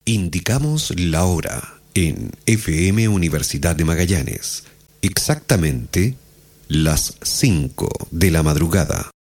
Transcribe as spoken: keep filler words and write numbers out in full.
Indicamos la hora en F M Universidad de Magallanes. Exactamente las cinco de la madrugada.